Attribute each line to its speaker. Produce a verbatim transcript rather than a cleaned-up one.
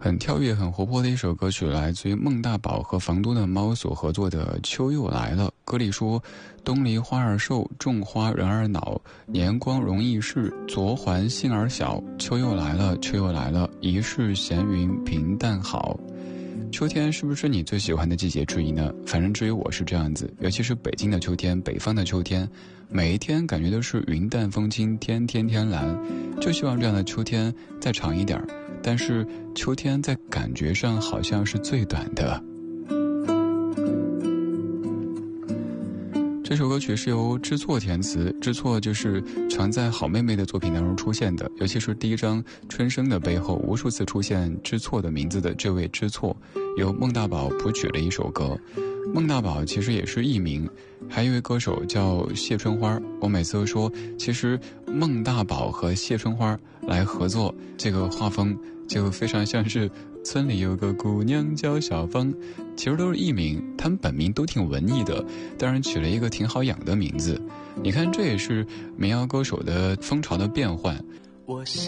Speaker 1: 很跳跃很活泼的一首歌曲，来自于孟大宝和房东的猫所合作的《秋又来了》。歌里说，东篱花儿瘦，种花人儿恼，年光容易逝，昨还杏儿小。秋又来了，秋又来了，一世闲云平淡好。秋天是不是你最喜欢的季节之一呢？反正至于我是这样子，尤其是北京的秋天，北方的秋天，每一天感觉都是云淡风轻，天天天蓝，就希望这样的秋天再长一点，但是秋天在感觉上好像是最短的。这首歌曲是由知错填词，知错就是常在好妹妹的作品当中出现的，尤其是第一张春生的背后无数次出现知错的名字的这位知错，由孟大宝谱曲的一首歌。孟大宝其实也是艺名，还有一位歌手叫谢春花。我每次都说，其实孟大宝和谢春花来合作，这个画风就非常像是村里有个姑娘叫小芳，其实都是艺名，他们本名都挺文艺的，当然取了一个挺好养的名字。你看，这也是民谣歌手的风潮的变换。
Speaker 2: 我